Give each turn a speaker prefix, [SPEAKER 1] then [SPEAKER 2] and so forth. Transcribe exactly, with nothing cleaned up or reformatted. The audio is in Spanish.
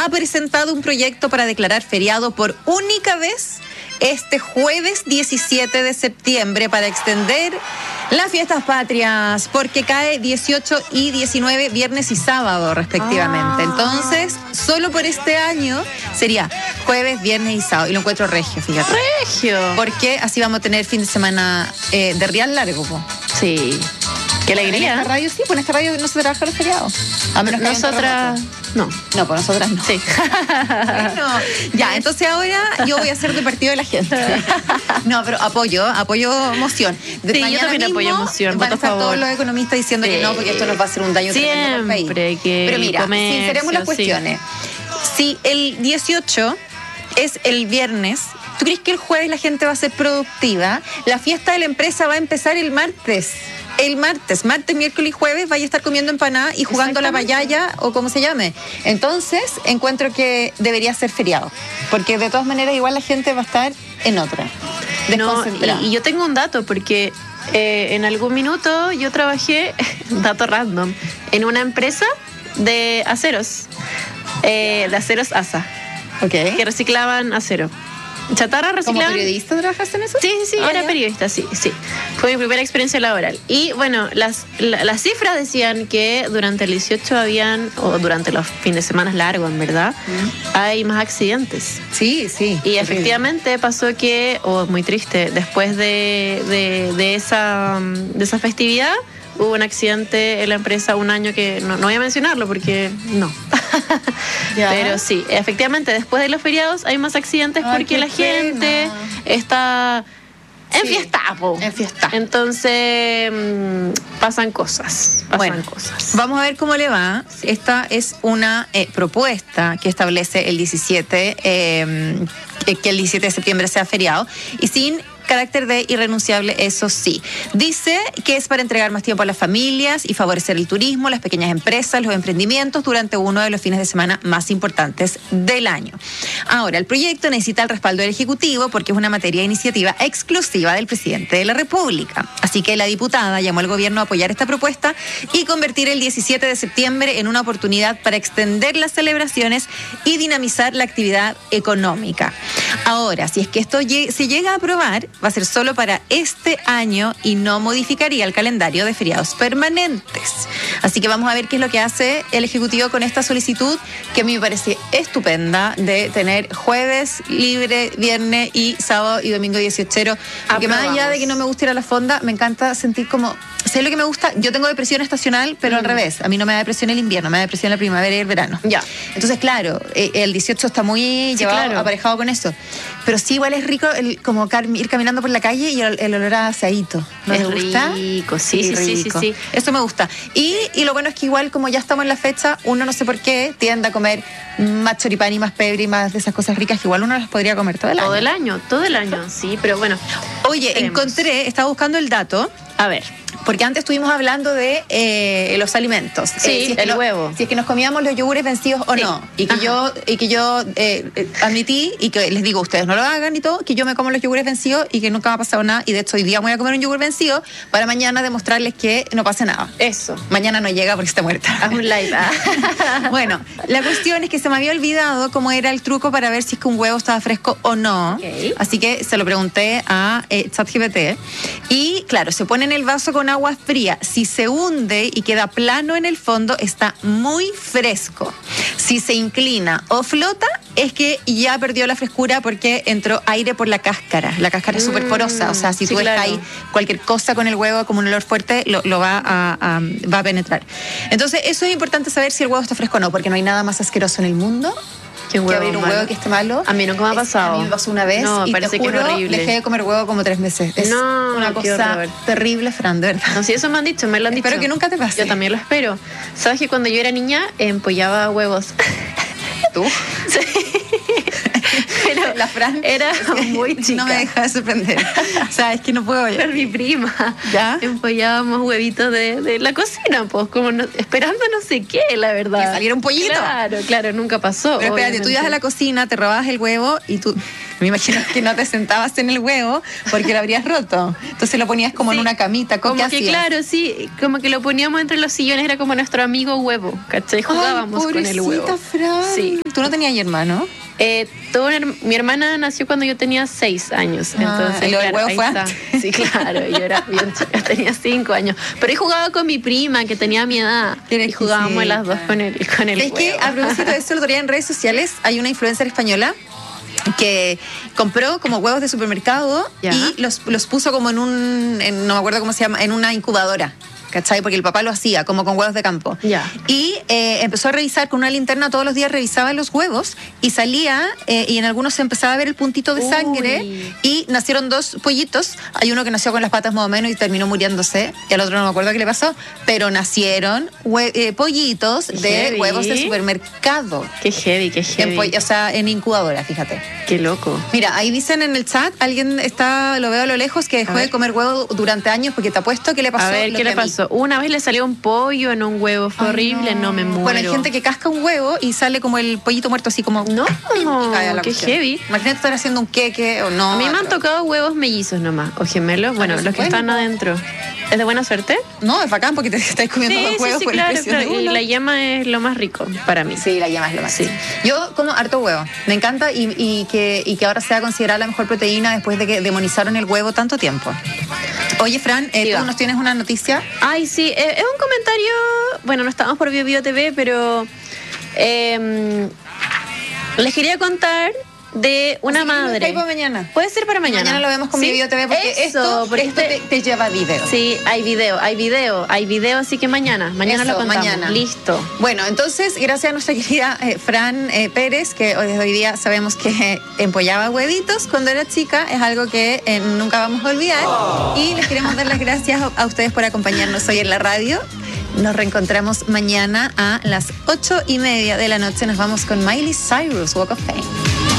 [SPEAKER 1] ha presentado un proyecto para declarar feriado por única vez este jueves diecisiete de septiembre para extender las fiestas patrias, porque cae dieciocho y diecinueve, viernes y sábado respectivamente. Ah. Entonces, solo por este año sería jueves, viernes y sábado. Y lo encuentro regio, fíjate.
[SPEAKER 2] Regio.
[SPEAKER 1] Porque así vamos a tener fin de semana eh, de real largo, po.
[SPEAKER 2] Sí. Qué alegría.
[SPEAKER 1] En esta radio sí, pues en esta radio no se trabaja los feriados.
[SPEAKER 2] A menos que nosotras no.
[SPEAKER 1] No, pues nosotras no.
[SPEAKER 2] Sí.
[SPEAKER 1] Bueno, ya, entonces ahora yo voy a ser de partido de la gente. No, pero apoyo, apoyo moción. De
[SPEAKER 2] sí, yo también apoyo moción.
[SPEAKER 1] Van a estar todos los economistas diciendo sí. que no, porque esto nos va a hacer un daño tremendo al país.
[SPEAKER 2] Que
[SPEAKER 1] pero mira,
[SPEAKER 2] comercio,
[SPEAKER 1] sinceremos las cuestiones. Sí. Si el dieciocho es el viernes, ¿tú crees que el jueves la gente va a ser productiva? La fiesta de la empresa va a empezar el martes. El martes, martes, miércoles y jueves vaya a estar comiendo empanada y jugando a la payaya o como se llame. Entonces, encuentro que debería ser feriado, porque de todas maneras igual la gente va a estar en otra.
[SPEAKER 2] No, y, y yo tengo un dato, porque eh, en algún minuto yo trabajé, dato random, en una empresa de aceros, eh, de aceros A S A,
[SPEAKER 1] okay.
[SPEAKER 2] que reciclaban acero. Chatarra reciclada.
[SPEAKER 1] ¿Como periodista trabajaste en eso?
[SPEAKER 2] Sí, sí, sí,
[SPEAKER 1] ah,
[SPEAKER 2] era
[SPEAKER 1] ya.
[SPEAKER 2] periodista, sí, sí. Fue mi primera experiencia laboral. Y bueno, las, la, las cifras decían que durante el dieciocho habían, o durante los fines de semana largos, en verdad, mm. hay más accidentes.
[SPEAKER 1] Sí, sí.
[SPEAKER 2] Y efectivamente pasó que, oh, muy triste, después de, de, de, esa, de esa festividad, hubo un accidente en la empresa un año que no, no voy a mencionarlo porque no. Pero sí, efectivamente, después de los feriados hay más accidentes. Ay, porque la pena. gente está en
[SPEAKER 1] sí,
[SPEAKER 2] fiesta, po.
[SPEAKER 1] En fiesta.
[SPEAKER 2] Entonces, mmm, pasan cosas. Pasan
[SPEAKER 1] bueno,
[SPEAKER 2] cosas.
[SPEAKER 1] Vamos a ver cómo le va. Esta es una eh, propuesta que establece el diecisiete, eh, que el diecisiete de septiembre sea feriado. Y sin carácter de irrenunciable, eso sí. Dice que es para entregar más tiempo a las familias y favorecer el turismo, las pequeñas empresas, los emprendimientos durante uno de los fines de semana más importantes del año. Ahora, el proyecto necesita el respaldo del Ejecutivo porque es una materia de iniciativa exclusiva del presidente de la República. Así que la diputada llamó al gobierno a apoyar esta propuesta y convertir el diecisiete de septiembre en una oportunidad para extender las celebraciones y dinamizar la actividad económica. Ahora, si es que esto se llega a aprobar, va a ser solo para este año y no modificaría el calendario de feriados permanentes. Así que vamos a ver qué es lo que hace el Ejecutivo con esta solicitud, que a mí me parece estupenda, de tener jueves libre, viernes y sábado y domingo dieciochero. Porque más allá de que no me guste ir a la fonda, me encanta sentir como... ¿Sabes lo que me gusta? Yo tengo depresión estacional, pero mm. al revés. A mí no me da depresión el invierno, me da depresión la primavera y el verano.
[SPEAKER 2] Ya.
[SPEAKER 1] Entonces, claro, el dieciocho está muy sí, llevado, claro. aparejado con eso. Pero sí, igual es rico el, como ir caminando por la calle y el, el olor a asadito. ¿No te gusta?
[SPEAKER 2] Rico, sí, sí, sí,
[SPEAKER 1] rico.
[SPEAKER 2] sí, sí.
[SPEAKER 1] Eso me gusta. Y, y lo bueno es que igual, como ya estamos en la fecha, uno no sé por qué tiende a comer más choripán y más pebre y más de esas cosas ricas que igual uno las podría comer todo el año.
[SPEAKER 2] Todo el año, todo el año, sí, pero bueno.
[SPEAKER 1] Oye, esperemos. Encontré, estaba buscando el dato.
[SPEAKER 2] A ver.
[SPEAKER 1] Porque antes estuvimos hablando de eh, los alimentos.
[SPEAKER 2] Sí,
[SPEAKER 1] eh, si es
[SPEAKER 2] el
[SPEAKER 1] lo,
[SPEAKER 2] huevo.
[SPEAKER 1] Si es que nos comíamos los yogures vencidos o sí. no. Y que Ajá. yo, y que yo eh, admití, y que les digo, ustedes no lo hagan y todo, que yo me como los yogures vencidos y que nunca me ha pasado nada. Y de hecho hoy día voy a comer un yogur vencido para mañana demostrarles que no pase nada.
[SPEAKER 2] Eso.
[SPEAKER 1] Mañana no llega porque está muerta.
[SPEAKER 2] Haz un live.
[SPEAKER 1] Bueno, la cuestión es que se me había olvidado cómo era el truco para ver si es que un huevo estaba fresco o no.
[SPEAKER 2] Okay.
[SPEAKER 1] Así que se lo pregunté a eh, ChatGPT. Y claro, se pone en el vaso con agua fría. Si se hunde y queda plano en el fondo, está muy fresco. Si se inclina o flota, es que ya perdió la frescura porque entró aire por la cáscara. La cáscara es súper porosa, o sea, si
[SPEAKER 2] sí,
[SPEAKER 1] tú
[SPEAKER 2] claro.
[SPEAKER 1] dejas ahí cualquier cosa con el huevo como un olor fuerte, lo, lo va, a, a, va a penetrar. Entonces, eso es importante saber si el huevo está fresco o no, porque no hay nada más asqueroso en el mundo que, un huevo que abrir un
[SPEAKER 2] malo.
[SPEAKER 1] huevo que esté malo.
[SPEAKER 2] A mí nunca me ha pasado.
[SPEAKER 1] Es, a mí me pasó una vez
[SPEAKER 2] no,
[SPEAKER 1] y
[SPEAKER 2] parece
[SPEAKER 1] te juro,
[SPEAKER 2] que es horrible.
[SPEAKER 1] dejé de comer huevo como tres meses. Es
[SPEAKER 2] no,
[SPEAKER 1] una cosa terrible, Fran, de verdad.
[SPEAKER 2] No, sí, eso me han dicho, me lo han dicho.
[SPEAKER 1] Espero que nunca te pase.
[SPEAKER 2] Yo también lo espero. ¿Sabes que cuando yo era niña empollaba huevos?
[SPEAKER 1] ¿Tú?
[SPEAKER 2] Sí. Pero
[SPEAKER 1] la Fran
[SPEAKER 2] era muy chica.
[SPEAKER 1] No me deja de sorprender. O sea, es que no puedo oír.
[SPEAKER 2] Con mi prima.
[SPEAKER 1] ¿Ya?
[SPEAKER 2] Empollábamos huevitos de, de la cocina, pues, como no, esperando no sé qué, la verdad.
[SPEAKER 1] Que saliera un pollito.
[SPEAKER 2] Claro, claro, nunca pasó.
[SPEAKER 1] Pero espérate, tú ibas a la cocina, te robabas el huevo y tú... Me imagino que no te sentabas en el huevo porque lo habrías roto. Entonces lo ponías como sí, en una camita.
[SPEAKER 2] Como
[SPEAKER 1] ¿Qué
[SPEAKER 2] que
[SPEAKER 1] hacías?
[SPEAKER 2] Claro, sí, como que lo poníamos entre los sillones, era como nuestro amigo huevo, ¿cachai? Jugábamos
[SPEAKER 1] Ay,
[SPEAKER 2] con el huevo.
[SPEAKER 1] Fran.
[SPEAKER 2] Sí.
[SPEAKER 1] Tú no tenías hermano?
[SPEAKER 2] Eh, tuve una her- mi hermana nació cuando yo tenía seis años.
[SPEAKER 1] Ah,
[SPEAKER 2] Entonces,
[SPEAKER 1] y lo del
[SPEAKER 2] claro,
[SPEAKER 1] huevo
[SPEAKER 2] ahí
[SPEAKER 1] fue
[SPEAKER 2] está.
[SPEAKER 1] antes.
[SPEAKER 2] Sí, claro, yo era bien chica, tenía cinco años. Pero he jugado con mi prima, que tenía mi edad.
[SPEAKER 1] Qué
[SPEAKER 2] Y jugábamos
[SPEAKER 1] exquisita.
[SPEAKER 2] las dos con el, con el
[SPEAKER 1] Es que
[SPEAKER 2] huevo.
[SPEAKER 1] a propósito de eso, el otro día en redes sociales hay una influencer española que compró como huevos de supermercado
[SPEAKER 2] Ya.
[SPEAKER 1] y los, los puso como en un, en- no me acuerdo cómo se llama, en una incubadora. ¿Cachai? Porque el papá lo hacía, como con huevos de campo.
[SPEAKER 2] Ya.
[SPEAKER 1] Y eh, empezó a revisar con una linterna, todos los días revisaba los huevos y salía, eh, y en algunos se empezaba a ver el puntito de
[SPEAKER 2] Uy.
[SPEAKER 1] sangre y nacieron dos pollitos. Hay uno que nació con las patas más o menos y terminó muriéndose, y al otro no me acuerdo qué le pasó, pero nacieron hue- eh, pollitos de
[SPEAKER 2] Heavy.
[SPEAKER 1] huevos de supermercado.
[SPEAKER 2] Qué heavy, qué
[SPEAKER 1] En,
[SPEAKER 2] heavy.
[SPEAKER 1] poll- o sea, en incubadora, fíjate.
[SPEAKER 2] Qué loco.
[SPEAKER 1] Mira, ahí dicen en el chat, alguien está, lo veo a lo lejos, que dejó
[SPEAKER 2] A ver.
[SPEAKER 1] de comer huevo durante años porque te apuesto que le pasó
[SPEAKER 2] A ver,
[SPEAKER 1] lo
[SPEAKER 2] ¿qué
[SPEAKER 1] que
[SPEAKER 2] le
[SPEAKER 1] a mí.
[SPEAKER 2] pasó? Una vez le salió un pollo en un huevo, fue
[SPEAKER 1] Ay,
[SPEAKER 2] horrible, no. me muero.
[SPEAKER 1] Bueno, hay gente que casca un huevo y sale como el pollito muerto así como...
[SPEAKER 2] No,
[SPEAKER 1] y cae a la
[SPEAKER 2] qué
[SPEAKER 1] cuestión.
[SPEAKER 2] heavy.
[SPEAKER 1] Imagínate estar haciendo un queque o no.
[SPEAKER 2] A mí me han
[SPEAKER 1] pero-
[SPEAKER 2] tocado huevos mellizos nomás, o gemelos, bueno,
[SPEAKER 1] pero
[SPEAKER 2] los que
[SPEAKER 1] bueno,
[SPEAKER 2] están
[SPEAKER 1] po.
[SPEAKER 2] adentro. ¿Es de buena suerte?
[SPEAKER 1] No, es bacán porque te estáis comiendo
[SPEAKER 2] Sí,
[SPEAKER 1] dos
[SPEAKER 2] sí,
[SPEAKER 1] huevos
[SPEAKER 2] sí,
[SPEAKER 1] por
[SPEAKER 2] claro,
[SPEAKER 1] el precio
[SPEAKER 2] claro.
[SPEAKER 1] de
[SPEAKER 2] Y
[SPEAKER 1] uno.
[SPEAKER 2] la yema es lo más rico para mí.
[SPEAKER 1] Sí, la llama es lo más.
[SPEAKER 2] Sí.
[SPEAKER 1] Yo como harto huevo. Me encanta y, y que, y que ahora sea considerada la mejor proteína después de que demonizaron el huevo tanto tiempo. Oye, Fran, eh,
[SPEAKER 2] Sí,
[SPEAKER 1] tú
[SPEAKER 2] va.
[SPEAKER 1] nos tienes una noticia.
[SPEAKER 2] Ay, sí, eh, es un comentario, bueno, no estamos por Bio Bio T V, pero eh, les quería contar de una
[SPEAKER 1] Así que lo
[SPEAKER 2] madre.
[SPEAKER 1] dejáis para mañana.
[SPEAKER 2] Puede ser para mañana.
[SPEAKER 1] Mañana lo vemos con
[SPEAKER 2] ¿Sí?
[SPEAKER 1] mi Bio T V porque
[SPEAKER 2] Eso,
[SPEAKER 1] esto,
[SPEAKER 2] porque
[SPEAKER 1] esto
[SPEAKER 2] este-
[SPEAKER 1] te, te lleva video.
[SPEAKER 2] Sí, hay video, hay video, hay video, así que mañana, mañana
[SPEAKER 1] Eso,
[SPEAKER 2] lo contamos.
[SPEAKER 1] mañana.
[SPEAKER 2] Listo.
[SPEAKER 1] Bueno, entonces, gracias a nuestra querida eh, Fran eh, Pérez, que hoy, desde hoy día sabemos que empollaba huevitos cuando era chica, es algo que eh, nunca vamos a olvidar. Y les queremos dar las gracias a, a ustedes por acompañarnos hoy en la radio. Nos reencontramos mañana a las ocho y media de la noche. Nos vamos con Miley Cyrus, Walk of Fame.